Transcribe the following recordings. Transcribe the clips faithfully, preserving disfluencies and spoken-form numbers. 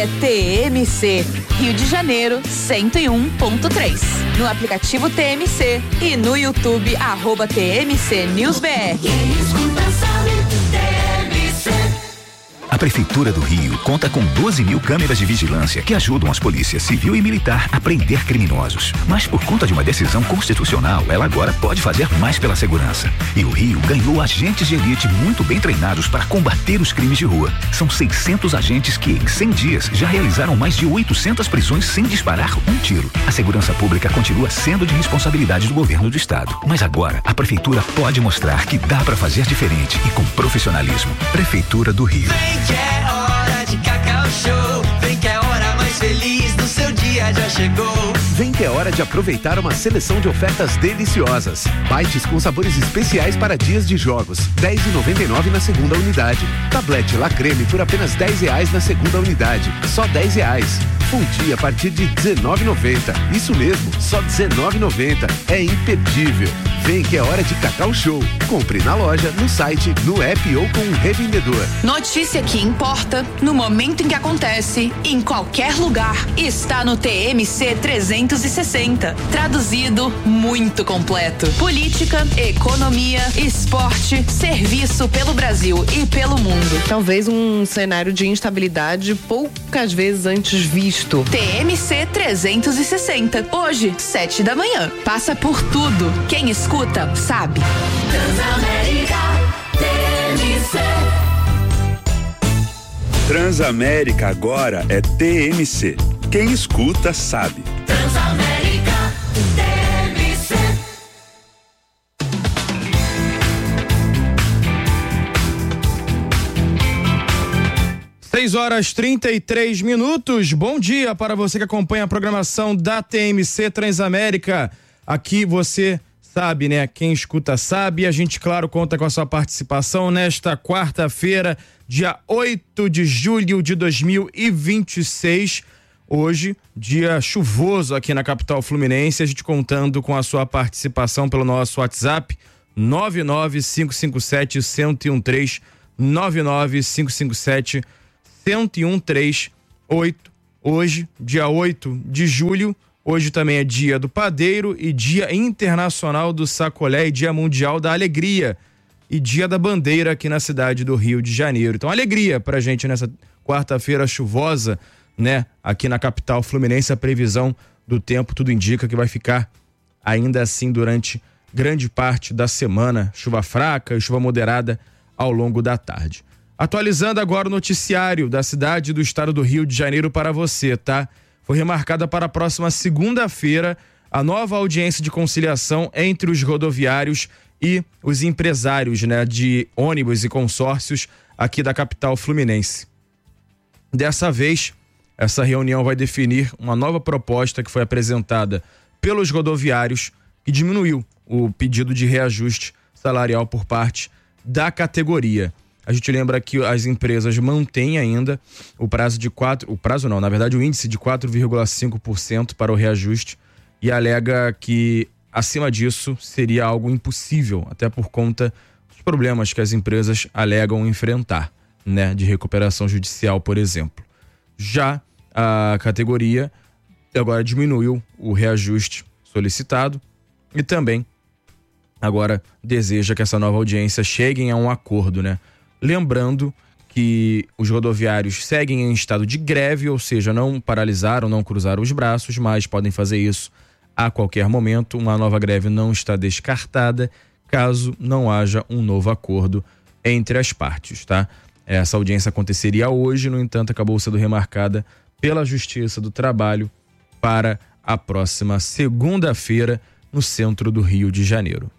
É T M C, Rio de Janeiro, cento e um ponto três. No aplicativo T M C e no YouTube, arroba T M C News B R. Quem escuta sabe, T M C. A Prefeitura do Rio conta com doze mil câmeras de vigilância que ajudam as polícias civil e militar a prender criminosos. Mas por conta de uma decisão constitucional, ela agora pode fazer mais pela segurança. E o Rio ganhou agentes de elite muito bem treinados para combater os crimes de rua. São seiscentos agentes que, em cem dias, já realizaram mais de oitocentas prisões sem disparar um tiro. A segurança pública continua sendo de responsabilidade do governo do estado. Mas agora, a Prefeitura pode mostrar que dá para fazer diferente e com profissionalismo. Prefeitura do Rio. Vem que é hora de Cacau Show. Vem que é hora mais feliz do seu dia já chegou. Vem que é hora de aproveitar uma seleção de ofertas deliciosas. Bites com sabores especiais para dias de jogos. dez reais e noventa e nove centavos na segunda unidade. Tablete La Creme por apenas dez reais na segunda unidade. Só dez reais. Fundi a partir de dezenove reais e noventa centavos. Isso mesmo, só dezenove reais e noventa centavos. É imperdível. Vem que é hora de Cacau Show. Compre na loja, no site, no app ou com um revendedor. Notícia que importa, no momento em que acontece, em qualquer lugar, está no T M C trezentos e sessenta. Traduzido, muito completo. Política, economia, esporte, serviço pelo Brasil e pelo mundo. Talvez um cenário de instabilidade poucas vezes antes visto. T M C trezentos e sessenta. Hoje, sete da manhã. Passa por tudo. Quem escuta, sabe. Transamérica, T M C. Transamérica agora é T M C. Quem escuta sabe. Transamérica, T M C. seis horas trinta e três minutos. Bom dia para você que acompanha a programação da T M C Transamérica. Aqui você sabe, né? Quem escuta sabe. A gente, claro, conta com a sua participação nesta quarta-feira, dia oito de julho de dois mil e vinte e seis. Hoje, dia chuvoso aqui na capital fluminense. A gente contando com a sua participação pelo nosso WhatsApp nove nove cinco cinco sete, um zero um três, nove nove cinco cinco sete, um zero um três oito. Hoje, dia oito de julho. Hoje também é dia do padeiro e dia internacional do sacolé e dia mundial da alegria e dia da bandeira aqui na cidade do Rio de Janeiro. Então, alegria pra gente nessa quarta-feira chuvosa, né? Aqui na capital fluminense, a previsão do tempo tudo indica que vai ficar ainda assim durante grande parte da semana, chuva fraca e chuva moderada ao longo da tarde. Atualizando agora o noticiário da cidade e do estado do Rio de Janeiro para você, tá? Foi remarcada para a próxima segunda-feira a nova audiência de conciliação entre os rodoviários e os empresários, né, de ônibus e consórcios aqui da capital fluminense. Dessa vez, essa reunião vai definir uma nova proposta que foi apresentada pelos rodoviários e diminuiu o pedido de reajuste salarial por parte da categoria. A gente lembra que as empresas mantêm ainda o prazo de quatro, o prazo não, na verdade o índice de quatro vírgula cinco por cento para o reajuste e alega que acima disso seria algo impossível, até por conta dos problemas que as empresas alegam enfrentar, né, de recuperação judicial, por exemplo. Já a categoria agora diminuiu o reajuste solicitado e também agora deseja que essa nova audiência chegue a um acordo, né? Lembrando que os rodoviários seguem em estado de greve, ou seja, não paralisaram, não cruzaram os braços, mas podem fazer isso a qualquer momento. Uma nova greve não está descartada, caso não haja um novo acordo entre as partes, tá? Essa audiência aconteceria hoje, no entanto, acabou sendo remarcada pela Justiça do Trabalho para a próxima segunda-feira no centro do Rio de Janeiro.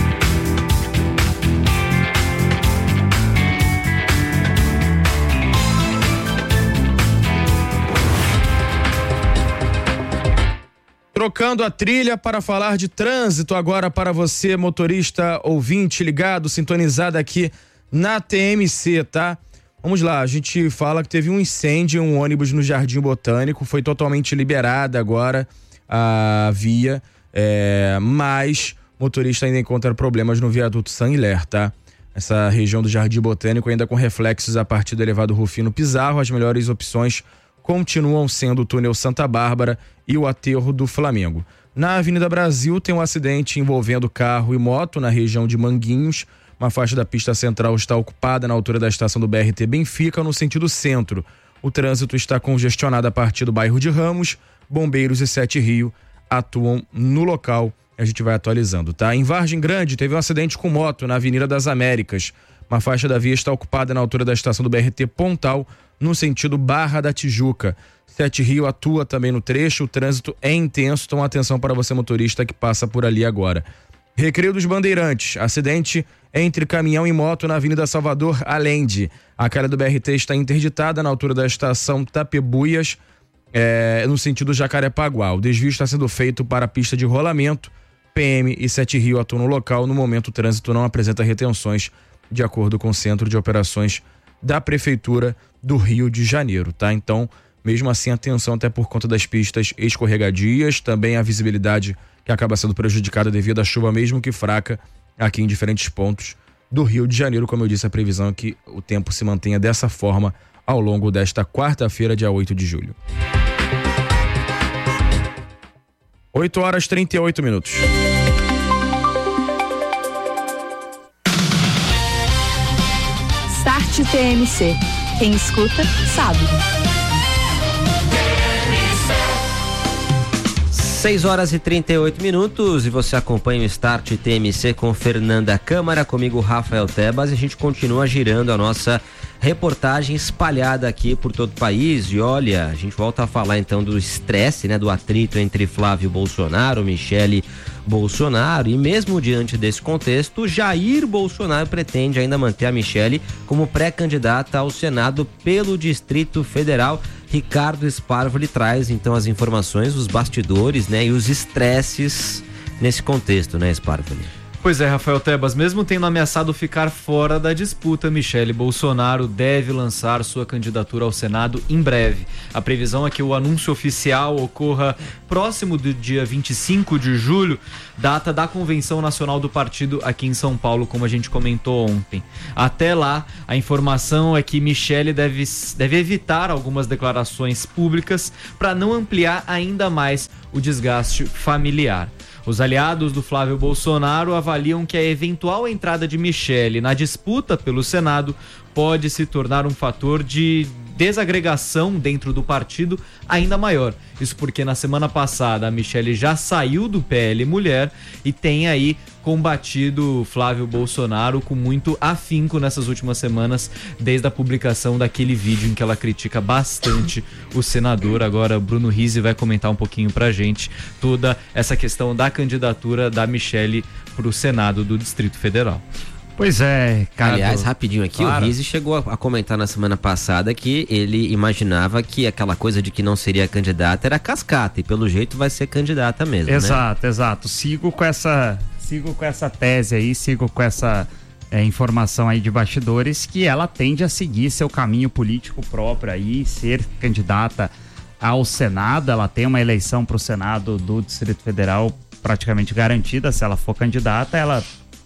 Trocando a trilha para falar de trânsito agora para você, motorista ouvinte ligado, sintonizado aqui na T M C, tá? Vamos lá, a gente fala que teve um incêndio em um ônibus no Jardim Botânico, foi totalmente liberada agora a via, é, mas o motorista ainda encontra problemas no viaduto Saint-Hilaire, tá? Essa região do Jardim Botânico ainda com reflexos a partir do elevado Rufino Pizarro, as melhores opções continuam sendo o túnel Santa Bárbara e o aterro do Flamengo. Na Avenida Brasil tem um acidente envolvendo carro e moto na região de Manguinhos. Uma faixa da pista central está ocupada na altura da estação do B R T Benfica, no sentido centro. O trânsito está congestionado a partir do bairro de Ramos. Bombeiros e Sete Rio atuam no local. A gente vai atualizando, tá? Em Vargem Grande teve um acidente com moto na Avenida das Américas. Uma faixa da via está ocupada na altura da estação do B R T Pontal, no sentido Barra da Tijuca. Sete Rio atua também no trecho, o trânsito é intenso, então atenção para você motorista que passa por ali agora. Recreio dos Bandeirantes, acidente entre caminhão e moto na Avenida Salvador Allende. A calha do B R T está interditada na altura da estação Tapebuias, é, no sentido Jacarepaguá. O desvio está sendo feito para a pista de rolamento. P M e Sete Rio atuam no local. No momento, o trânsito não apresenta retenções, de acordo com o Centro de Operações da Prefeitura do Rio de Janeiro, tá? Então, mesmo assim, atenção até por conta das pistas escorregadias, também a visibilidade que acaba sendo prejudicada devido à chuva, mesmo que fraca, aqui em diferentes pontos do Rio de Janeiro. Como eu disse, a previsão é que o tempo se mantenha dessa forma ao longo desta quarta-feira, dia oito de julho. oito horas e trinta e oito minutos. Start T M C. Quem escuta, sabe. seis horas e trinta e oito minutos e você acompanha o Start T M C com Fernanda Câmara, comigo Rafael Tebas, e a gente continua girando a nossa reportagem espalhada aqui por todo o país. E olha, a gente volta a falar então do estresse, né, do atrito entre Flávio Bolsonaro, Michele Bolsonaro, e mesmo diante desse contexto, Jair Bolsonaro pretende ainda manter a Michele como pré-candidata ao Senado pelo Distrito Federal. Ricardo Sparvo lhe traz então as informações, os bastidores, né, e os estresses nesse contexto, né, Sparvo? Pois é, Rafael Tebas, mesmo tendo ameaçado ficar fora da disputa, Michele Bolsonaro deve lançar sua candidatura ao Senado em breve. A previsão é que o anúncio oficial ocorra próximo do dia vinte e cinco de julho, data da Convenção Nacional do Partido aqui em São Paulo, como a gente comentou ontem. Até lá, a informação é que Michele deve, deve evitar algumas declarações públicas para não ampliar ainda mais o desgaste familiar. Os aliados do Flávio Bolsonaro avaliam que a eventual entrada de Michele na disputa pelo Senado pode se tornar um fator de desagregação dentro do partido ainda maior. Isso porque na semana passada a Michele já saiu do P L Mulher e tem aí combatido Flávio Bolsonaro com muito afinco nessas últimas semanas, desde a publicação daquele vídeo em que ela critica bastante o senador. Agora Bruno Rizzi vai comentar um pouquinho pra gente toda essa questão da candidatura da Michele pro Senado do Distrito Federal. Pois é, cara. Aliás, rapidinho aqui, claro. O Rizzi chegou a, a comentar na semana passada que ele imaginava que aquela coisa de que não seria candidata era cascata, e pelo jeito vai ser candidata mesmo, exato, né? Exato, sigo com essa, sigo com essa tese aí, sigo com essa é, informação aí de bastidores, que ela tende a seguir seu caminho político próprio aí, ser candidata ao Senado. Ela tem uma eleição para o Senado do Distrito Federal praticamente garantida. Se ela for candidata, ela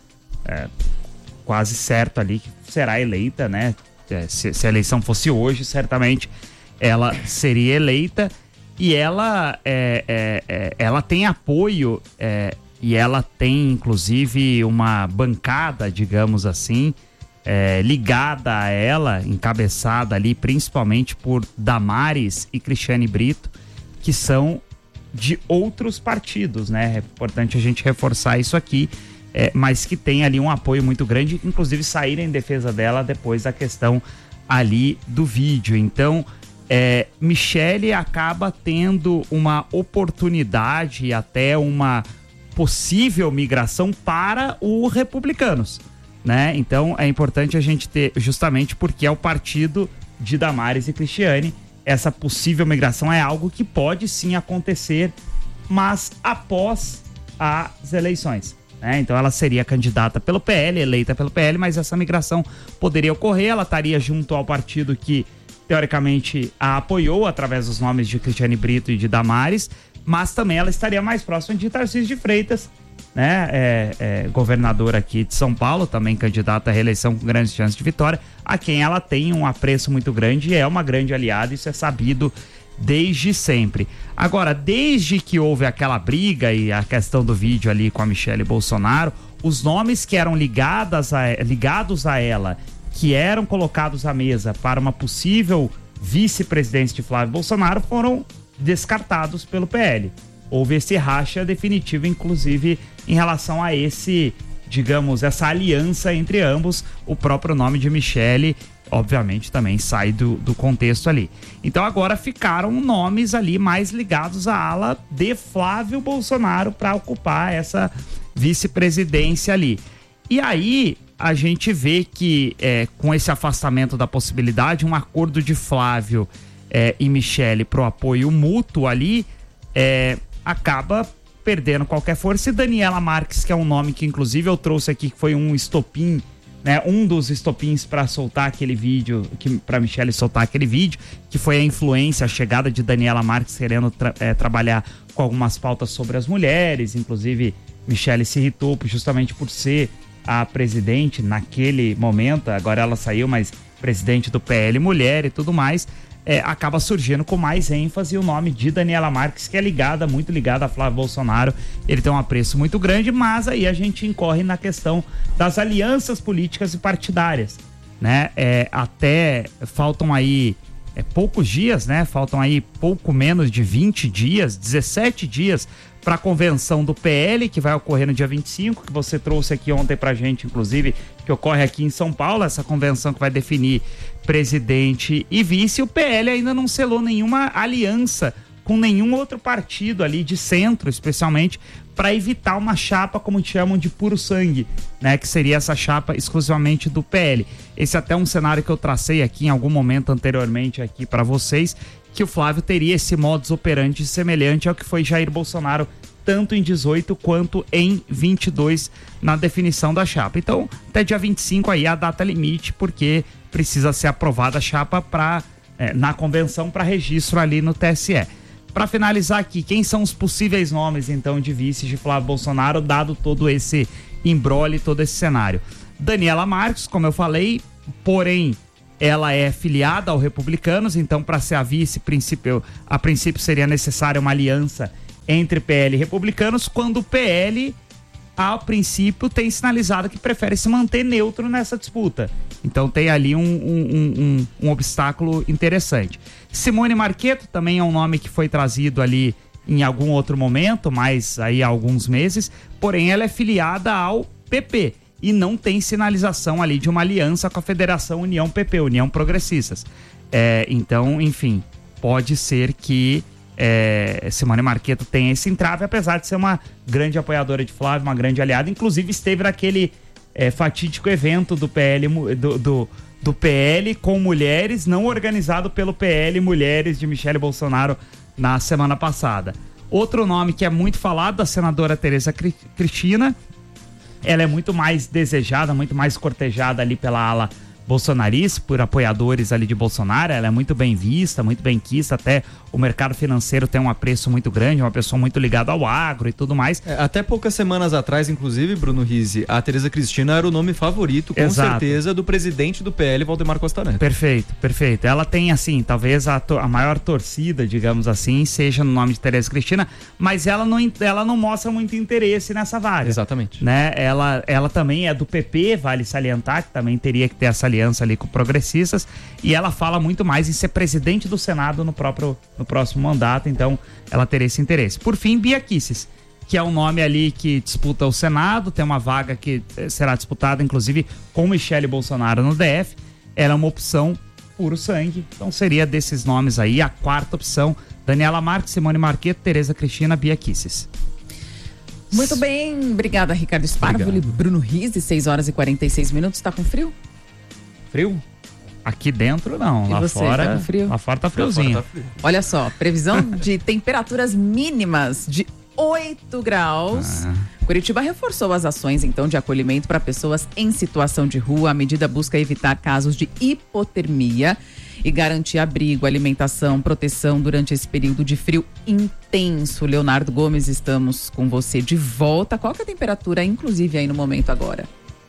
é quase certo ali que será eleita, né? Se, se a eleição fosse hoje, certamente ela seria eleita, e ela é, é, é, ela tem apoio é, e ela tem inclusive uma bancada, digamos assim, é, ligada a ela, encabeçada ali principalmente por Damares e Cristiane Brito, que são de outros partidos, né? É importante a gente reforçar isso aqui. É, mas que tem ali um apoio muito grande, inclusive saíram em defesa dela depois da questão ali do vídeo. Então, é, Michele acaba tendo uma oportunidade e até uma possível migração para o Republicanos, né? Então, é importante a gente ter, justamente porque é o partido de Damares e Cristiane, essa possível migração é algo que pode sim acontecer, mas após as eleições. É, então ela seria candidata pelo P L, eleita pelo P L, mas essa migração poderia ocorrer. Ela estaria junto ao partido que teoricamente a apoiou através dos nomes de Cristiane Brito e de Damares, mas também ela estaria mais próxima de Tarcísio de Freitas, né, é, é, governadora aqui de São Paulo, também candidata à reeleição com grandes chances de vitória, a quem ela tem um apreço muito grande e é uma grande aliada, isso é sabido desde sempre. Agora, desde que houve aquela briga e a questão do vídeo ali com a Michelle Bolsonaro, os nomes que eram ligadas a, ligados a ela, que eram colocados à mesa para uma possível vice-presidência de Flávio Bolsonaro, foram descartados pelo P L. Houve esse racha definitivo, inclusive, em relação a esse, digamos, essa aliança entre ambos. O próprio nome de Michelle, obviamente, também sai do, do contexto ali. Então agora ficaram nomes ali mais ligados à ala de Flávio Bolsonaro para ocupar essa vice-presidência ali. E aí a gente vê que é, com esse afastamento da possibilidade, um acordo de Flávio é, e Michelle pro apoio mútuo ali, é, acaba perdendo qualquer força. E Daniela Marques, que é um nome que inclusive eu trouxe aqui, que foi um estopim, né, um dos estopins para soltar aquele vídeo, que para Michelle soltar aquele vídeo, que foi a influência, a chegada de Daniela Marques querendo tra- é, trabalhar com algumas pautas sobre as mulheres. Inclusive Michelle se irritou justamente por ser a presidente naquele momento, agora ela saiu, mas presidente do P L Mulher e tudo mais. É, acaba surgindo com mais ênfase o nome de Daniela Marques, que é ligada, muito ligada a Flávio Bolsonaro. Ele tem um apreço muito grande, mas aí a gente incorre na questão das alianças políticas e partidárias, né? É, até faltam aí é, poucos dias, né? Faltam aí pouco menos de vinte dias, dezessete dias para a convenção do P L, que vai ocorrer no dia vinte e cinco, que você trouxe aqui ontem pra gente, inclusive, que ocorre aqui em São Paulo, essa convenção que vai definir presidente e vice. O P L ainda não selou nenhuma aliança com nenhum outro partido ali de centro, especialmente para evitar uma chapa, como chamam, de puro sangue, né? Que seria essa chapa exclusivamente do P L. Esse é até um cenário que eu tracei aqui em algum momento anteriormente aqui para vocês, que o Flávio teria esse modus operandi semelhante ao que foi Jair Bolsonaro, tanto em dezoito quanto em vinte e dois, na definição da chapa. Então, até dia vinte e cinco aí é a data limite, porque precisa ser aprovada a chapa pra, é, na convenção para registro ali no T S E. Para finalizar aqui, quem são os possíveis nomes, então, de vices de Flávio Bolsonaro, dado todo esse imbróglio, todo esse cenário? Daniela Marques, como eu falei, porém ela é filiada ao Republicanos, então para ser a vice, princípio, a princípio seria necessária uma aliança entre P L e Republicanos, quando o P L, a princípio, tem sinalizado que prefere se manter neutro nessa disputa. Então tem ali um, um, um, um obstáculo interessante. Simone Marqueto também é um nome que foi trazido ali em algum outro momento, mas aí há alguns meses, porém ela é filiada ao P P e não tem sinalização ali de uma aliança com a Federação União P P, União Progressistas. É, então, enfim, pode ser que é, Simone Marqueto tenha esse entrave, apesar de ser uma grande apoiadora de Flávio, uma grande aliada. Inclusive esteve naquele é, fatídico evento do P L, do, do, do P L com mulheres, não organizado pelo P L Mulheres de Michelle Bolsonaro na semana passada. Outro nome que é muito falado, da senadora Tereza Cristina. Ela é muito mais desejada, muito mais cortejada ali pela ala bolsonarista, por apoiadores ali de Bolsonaro. Ela é muito bem vista, muito bem quista, até o mercado financeiro tem um apreço muito grande, uma pessoa muito ligada ao agro e tudo mais. É, até poucas semanas atrás, inclusive, Bruno Rizzi, a Tereza Cristina era o nome favorito, com Exato. certeza, do presidente do P L, Valdemar Costa Neto. Perfeito, perfeito. Ela tem, assim, talvez a, to- a maior torcida, digamos assim, seja no nome de Tereza Cristina, mas ela não, ela não mostra muito interesse nessa vaga. Exatamente. Né? Ela, ela também é do P P, vale salientar, que também teria que ter essa aliança ali com progressistas, e ela fala muito mais em ser presidente do Senado no próprio no próximo mandato, então ela teria esse interesse. Por fim, Bia Kicis, que é um nome ali que disputa o Senado, tem uma vaga que será disputada inclusive com Michelle Bolsonaro no D F. Ela é uma opção puro sangue, então seria desses nomes aí a quarta opção: Daniela Marques, Simone Marqueto, Tereza Cristina, Bia Kicis. Muito bem, obrigada, Ricardo Sparvoli, Bruno Rizzi, seis horas e quarenta e seis minutos. Tá com frio? Frio? Aqui dentro não, E lá você, fora, tá com frio? lá fora tá friozinho. Lá fora tá frio. Olha só, previsão de temperaturas mínimas de oito graus. Ah. Curitiba reforçou as ações, então, de acolhimento para pessoas em situação de rua. A medida busca evitar casos de hipotermia. e garantir abrigo, alimentação, proteção durante esse período de frio intenso. Leonardo Gomes, estamos com você de volta. Qual que é a temperatura, inclusive, aí no momento agora?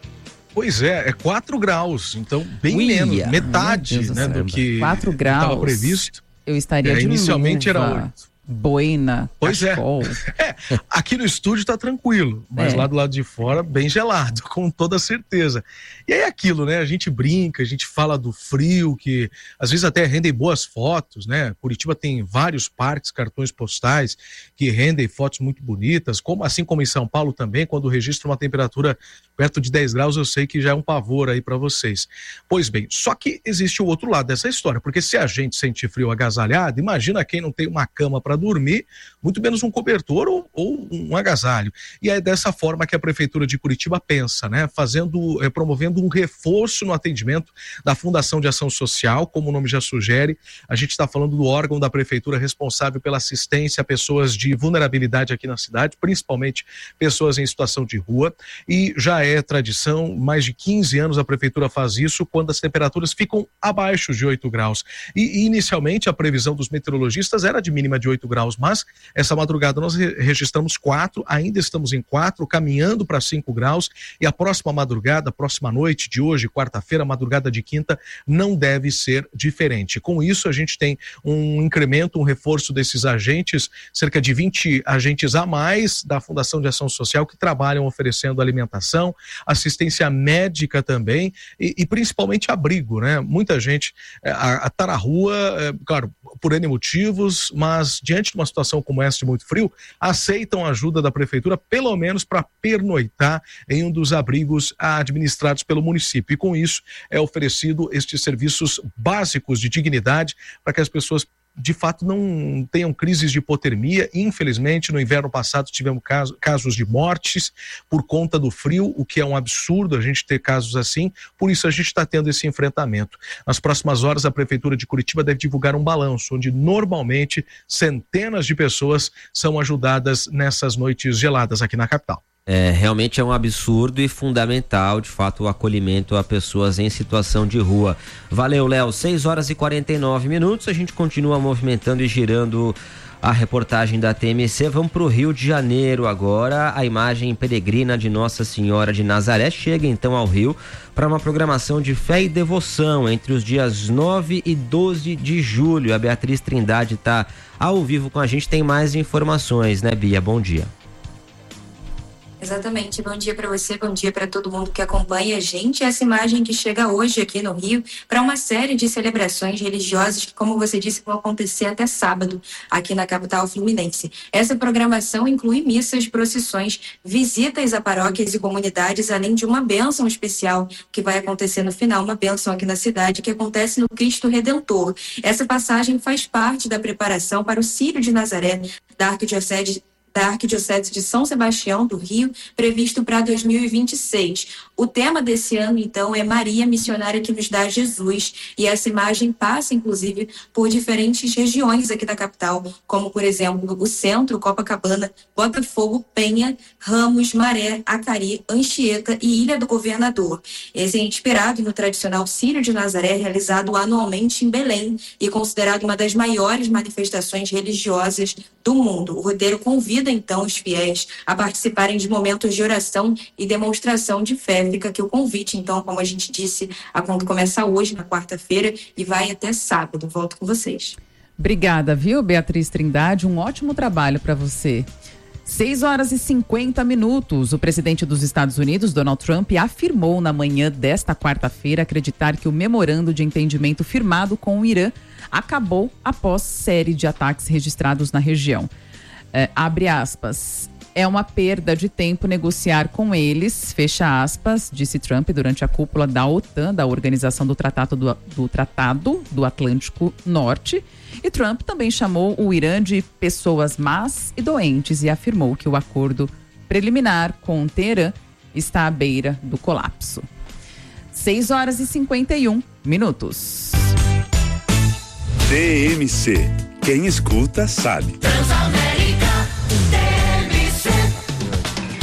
Pois é, é quatro graus, então bem Uia, menos, metade do né, do que quatro graus estava previsto. Eu estaria é, de inicialmente luva, era oito. Boina, pois cachecol. É. é, aqui no estúdio tá tranquilo, mas É. lá do lado de fora bem gelado, com toda certeza. E aí é aquilo, né, a gente brinca, a gente fala do frio, que às vezes até rendem boas fotos, né, Curitiba tem vários parques, cartões postais que rendem fotos muito bonitas, como, assim como em São Paulo também, quando registra uma temperatura perto de dez graus, eu sei que já é um pavor aí para vocês. Pois bem, só que existe o outro lado dessa história, porque se a gente sente frio agasalhado, imagina quem não tem uma cama para dormir, muito menos um cobertor ou, ou um agasalho. E é dessa forma que a Prefeitura de Curitiba pensa, né? Fazendo, eh, promovendo um reforço no atendimento da Fundação de Ação Social, como o nome já sugere. A gente está falando do órgão da Prefeitura responsável pela assistência a pessoas de vulnerabilidade aqui na cidade, principalmente pessoas em situação de rua. E já é tradição, mais de quinze anos a Prefeitura faz isso quando as temperaturas ficam abaixo de oito graus. E, e inicialmente a previsão dos meteorologistas era de mínima de oito graus, mas essa madrugada nós re- registramos quatro, ainda estamos em quatro, caminhando para cinco graus, e a próxima madrugada, a próxima noite de hoje, quarta-feira, madrugada de quinta, não deve ser diferente. Com isso, a gente tem um incremento, um reforço desses agentes, cerca de vinte agentes a mais da Fundação de Ação Social que trabalham oferecendo alimentação, assistência médica também e, e principalmente abrigo, né? Muita gente está na rua, é, claro, por N motivos, mas diante de uma situação como essa de muito frio, aceitam a ajuda da Prefeitura, pelo menos para pernoitar em um dos abrigos administrados pelo município. E com isso é oferecido estes serviços básicos de dignidade para que as pessoas de fato não tenham crises de hipotermia. Infelizmente, no inverno passado tivemos caso, casos de mortes por conta do frio, o que é um absurdo a gente ter casos assim, por isso a gente está tendo esse enfrentamento. Nas próximas horas, a Prefeitura de Curitiba deve divulgar um balanço, onde normalmente centenas de pessoas são ajudadas nessas noites geladas aqui na capital. É, realmente é um absurdo e fundamental, de fato, o acolhimento a pessoas em situação de rua. Valeu, Léo. seis horas e quarenta e nove minutos, a gente continua movimentando e girando a reportagem da T M C. Vamos para o Rio de Janeiro agora. A imagem peregrina de Nossa Senhora de Nazaré chega então ao Rio para uma programação de fé e devoção entre os dias nove e doze de julho. A Beatriz Trindade está ao vivo com a gente, tem mais informações, né, Bia? Bom dia. Exatamente, bom dia para você, bom dia para todo mundo que acompanha a gente. Essa imagem que chega hoje aqui no Rio para uma série de celebrações religiosas que, como você disse, vão acontecer até sábado aqui na capital fluminense. Essa programação inclui missas, procissões, visitas a paróquias e comunidades, além de uma bênção especial que vai acontecer no final, uma bênção aqui na cidade que acontece no Cristo Redentor. Essa passagem faz parte da preparação para o Círio de Nazaré da Arquidiocese da Arquidiocese de São Sebastião do Rio, previsto para dois mil e vinte e seis. O tema desse ano, então, é Maria, missionária que nos dá Jesus, e essa imagem passa, inclusive, por diferentes regiões aqui da capital, como, por exemplo, o Centro, Copacabana, Botafogo, Penha, Ramos, Maré, Acari, Anchieta e Ilha do Governador. Esse é inspirado no tradicional Círio de Nazaré, realizado anualmente em Belém e considerado uma das maiores manifestações religiosas do mundo. O roteiro convida então os fiéis a participarem de momentos de oração e demonstração de fé. Fica aqui o convite, então, como a gente disse, a conta começa hoje, na quarta-feira, e vai até sábado. Volto com vocês. Obrigada, viu, Beatriz Trindade? Um ótimo trabalho para você. seis horas e cinquenta minutos. O presidente dos Estados Unidos, Donald Trump, afirmou na manhã desta quarta-feira acreditar que o memorando de entendimento firmado com o Irã acabou após série de ataques registrados na região. É, abre aspas. É uma perda de tempo negociar com eles, fecha aspas, disse Trump durante a cúpula da OTAN, da Organização do Tratado do, do Tratado do Atlântico Norte. E Trump também chamou o Irã de pessoas más e doentes e afirmou que o acordo preliminar com Teherã está à beira do colapso. seis horas e cinquenta e um minutos. T M C. Quem escuta sabe. Transamérica T M C.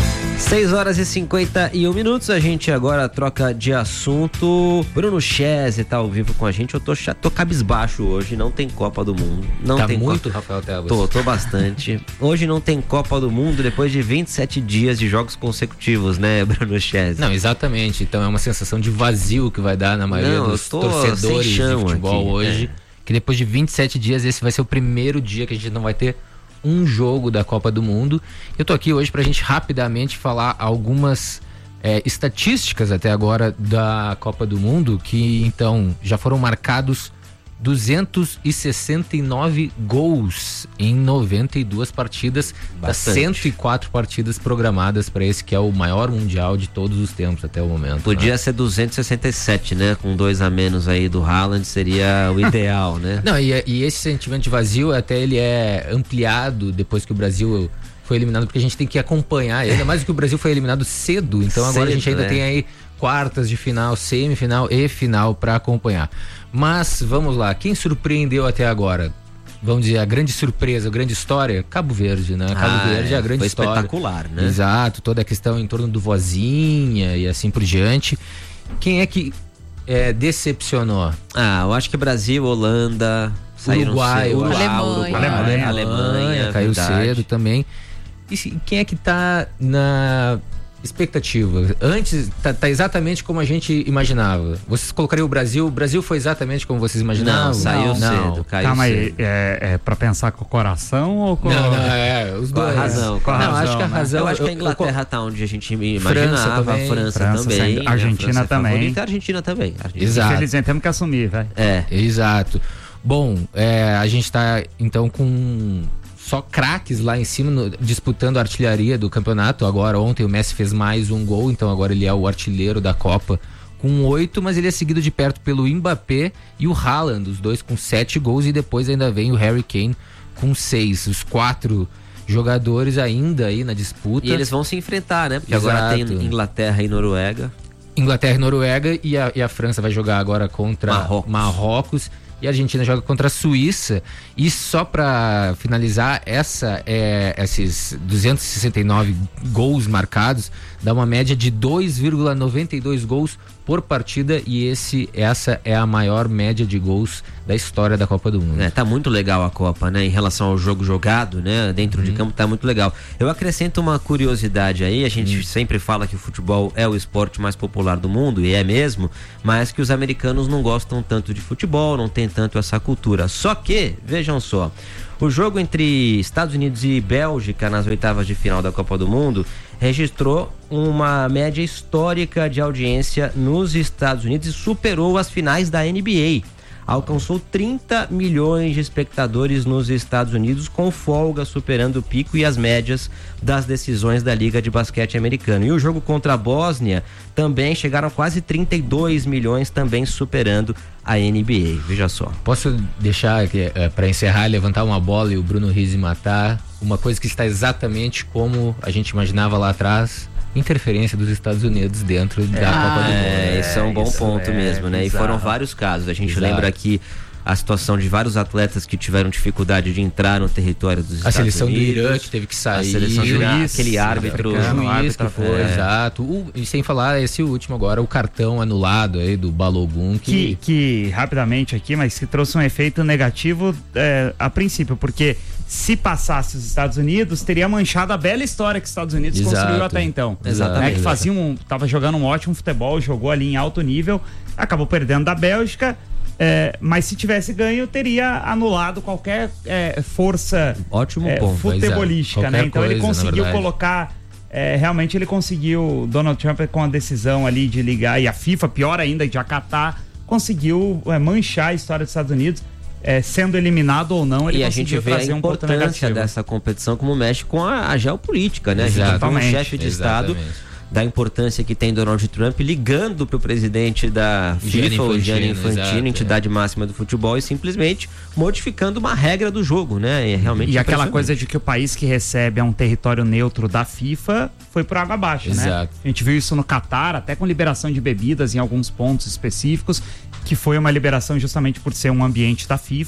seis horas e cinquenta e um minutos, a gente agora troca de assunto. Bruno Chese tá ao vivo com a gente. Eu tô, tô cabisbaixo hoje, não tem Copa do Mundo. Não tá tem muito, Copa... Rafael Tebas. Tô, tô bastante. Hoje não tem Copa do Mundo depois de vinte e sete dias de jogos consecutivos, né, Bruno Chese? Não, exatamente. Então é uma sensação de vazio que vai dar na maioria não, dos torcedores de futebol aqui, hoje. É. Que depois de vinte e sete dias, esse vai ser o primeiro dia que a gente não vai ter um jogo da Copa do Mundo. Eu tô aqui hoje pra gente rapidamente falar algumas é, estatísticas até agora da Copa do Mundo, que então já foram marcados duzentos e sessenta e nove gols em noventa e duas partidas, das cento e quatro partidas programadas para esse que é o maior mundial de todos os tempos até o momento. Podia né? ser duzentos e sessenta e sete, né? Com dois a menos aí do Haaland seria o ideal, né? Não, e, e esse sentimento de vazio até ele é ampliado depois que o Brasil foi eliminado, porque a gente tem que acompanhar, ainda mais do que o Brasil foi eliminado cedo, então agora cedo, a gente ainda né? tem aí quartas de final, semifinal e final para acompanhar. Mas vamos lá, quem surpreendeu até agora? Vamos dizer, a grande surpresa, a grande história, Cabo Verde, né? Cabo ah, Verde é a grande foi história. Espetacular, né? Exato, toda a questão em torno do Vozinha e assim por diante. Quem é que é, decepcionou? Ah, eu acho que Brasil, Holanda, Uruguai, Uruguai, Alemanha. Uruguai, Alemanha, Alemanha, Alemanha caiu verdade. cedo também. E quem é que tá na expectativa? Antes, tá, tá exatamente como a gente imaginava. Vocês colocariam o Brasil? O Brasil foi exatamente como vocês imaginavam? Não, saiu não, cedo, caiu Calma cedo. aí, é, é pra pensar com o coração ou com... Não, não, é, os com dois. a razão, com a não, razão, acho que a né? razão... Eu acho que a eu- Inglaterra tá onde a gente França imaginava, também. a França, França também, sempre. né? A Argentina França é também. favorita, a Argentina também. A Argentina. Exato. Infelizmente temos que assumir, velho. É. Exato. Bom, é, a gente tá então com só craques lá em cima no- disputando a artilharia do campeonato. Agora, ontem o Messi fez mais um gol, então agora ele é o artilheiro da Copa com oito, mas ele é seguido de perto pelo Mbappé e o Haaland, os dois com sete gols, e depois ainda vem o Harry Kane com seis. Os quatro jogadores ainda aí na disputa. E eles vão se enfrentar, né? Porque Exato. agora tem Inglaterra e Noruega. Inglaterra e Noruega, e a, e a França vai jogar agora contra Marrocos. Marrocos, e a Argentina joga contra a Suíça. E só pra finalizar, essa é, esses duzentos e sessenta e nove gols marcados dá uma média de dois vírgula noventa e dois gols por partida, e esse, essa é a maior média de gols da história da Copa do Mundo. É, tá muito legal a Copa, né? Em relação ao jogo jogado, né? Dentro de campo tá muito legal. Eu acrescento uma curiosidade aí, a gente sempre fala que o futebol é o esporte mais popular do mundo, e é mesmo, mas que os americanos não gostam tanto de futebol, não tem tanto essa cultura. Só que, vejam só, o jogo entre Estados Unidos e Bélgica nas oitavas de final da Copa do Mundo registrou uma média histórica de audiência nos Estados Unidos e superou as finais da N B A. Alcançou trinta milhões de espectadores nos Estados Unidos, com folga superando o pico e as médias das decisões da Liga de Basquete Americano. E o jogo contra a Bósnia também chegaram a quase trinta e dois milhões, também superando a N B A. Veja só. Posso deixar aqui, é, para encerrar, levantar uma bola e o Bruno Rizzi matar? Uma coisa que está exatamente como a gente imaginava lá atrás: interferência dos Estados Unidos dentro da ah, Copa do Mundo. É, esse é um bom isso ponto é mesmo, né? bizarro. E foram vários casos. A gente Exato. lembra aqui a situação de vários atletas que tiveram dificuldade de entrar no território dos A Estados seleção Unidos. do Irã que teve que sair. A seleção do Irã, Juiz, aquele árbitro. africano, juiz árbitro que foi, foi. É. exato. O- e sem falar esse último agora, o cartão anulado aí do Balogun. Que, Que, que rapidamente aqui, mas que trouxe um efeito negativo é, a princípio, porque se passasse os Estados Unidos, teria manchado a bela história que os Estados Unidos Exato. construiu até então. Exatamente. Né, que fazia um, tava jogando um ótimo futebol, jogou ali em alto nível, acabou perdendo da Bélgica, é, mas se tivesse ganho, teria anulado qualquer é, força Ótimo é, ponto. futebolística, Pois é. né? Então ele Qualquer coisa, na conseguiu verdade. colocar. É, realmente ele conseguiu, Donald Trump com a decisão ali de ligar, e a FIFA, pior ainda, de acatar, conseguiu é, manchar a história dos Estados Unidos, é, sendo eliminado ou não, ele E a gente conseguiu vê a trazer um ponto importância negativo. dessa competição, como mexe com a, a geopolítica, né? A gente tá com um Exatamente. chefe de Estado, Exatamente. da importância que tem Donald Trump, ligando pro presidente da Gianni FIFA, o Gianni Infantino, Infantino, exato, entidade máxima do futebol, e simplesmente modificando uma regra do jogo, né? É realmente E aquela impressionante. coisa de que o país que recebe é um território neutro da FIFA foi por água abaixo, né? Exato. A gente viu isso no Catar, até com liberação de bebidas em alguns pontos específicos, que foi uma liberação justamente por ser um ambiente da FIFA.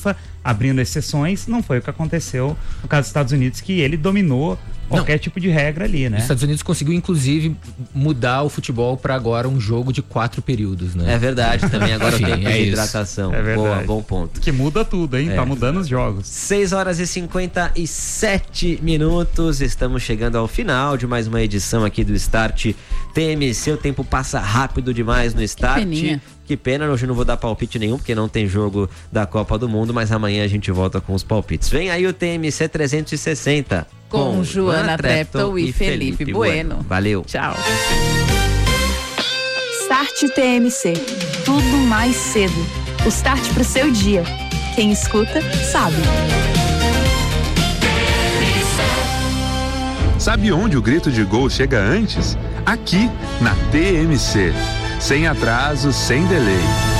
abrindo exceções. Não foi o que aconteceu no caso dos Estados Unidos, que ele dominou qualquer não. tipo de regra ali, né? Os Estados Unidos conseguiu, inclusive, mudar o futebol para agora um jogo de quatro períodos, né? É verdade, também agora Enfim, tem é de isso. hidratação. É verdade. Boa, bom ponto. Que muda tudo, hein? É. Tá mudando os jogos. seis horas e cinquenta e sete minutos. Estamos chegando ao final de mais uma edição aqui do Start T M C. O tempo passa rápido demais no Start. Que peninha. Que pena, hoje não vou dar palpite nenhum, porque não tem jogo da Copa do Mundo, mas amanhã a gente volta com os palpites. Vem aí o T M C trezentos e sessenta. Com, com Joana Treptow e Felipe, Felipe bueno. bueno. Valeu. Tchau. Start T M C. Tudo mais cedo. O start pro seu dia. Quem escuta, sabe. Sabe onde o grito de gol chega antes? Aqui, na T M C. Sem atraso, sem delay.